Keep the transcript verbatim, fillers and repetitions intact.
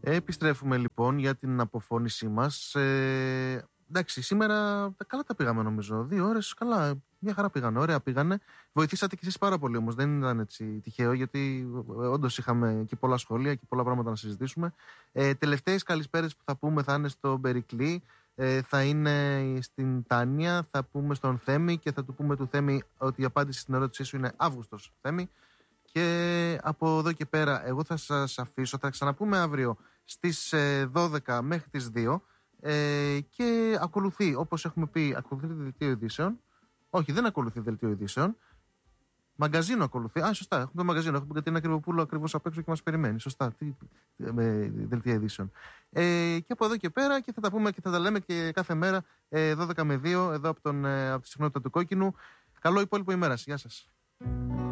Επιστρέφουμε λοιπόν για την αποφώνησή μας. Ε, εντάξει, σήμερα καλά τα πήγαμε νομίζω. Δύο ώρες καλά, μια χαρά πήγανε. Ωραία πήγανε. Βοηθήσατε κι εσείς πάρα πολύ όμως. Δεν ήταν έτσι τυχαίο, γιατί όντως είχαμε και πολλά σχόλια και πολλά πράγματα να συζητήσουμε. Ε, τελευταίες καλησπέρες που θα πούμε θα είναι στο Περικλή, ε, θα είναι στην Τάνια, θα πούμε στον Θέμη και θα του πούμε του Θέμη ότι η απάντηση στην ερώτησή σου είναι Αύγουστος, Θέμη. Και από εδώ και πέρα εγώ θα σας αφήσω, θα ξαναπούμε αύριο στις δώδεκα μέχρι τις δύο ε, και ακολουθεί, όπως έχουμε πει, ακολουθεί το δελτίο ειδήσεων. Όχι, δεν ακολουθεί δελτίο ειδήσεων. Μαγκαζίνο ακολουθεί. Α, σωστά, έχουμε το μαγκαζίνο. Έχουμε την Κατερίνα Κρυβοπούλου ακριβώς απ' έξω και μας περιμένει. Σωστά, τι, με δελτία ειδήσεων. Ε, και από εδώ και πέρα και θα τα πούμε και θα τα λέμε και κάθε μέρα ε, δώδεκα με δύο εδώ από, τον, ε, από τη συχνότητα του Κόκκινου. Καλό υπόλοιπο ημέρας. Γεια σας.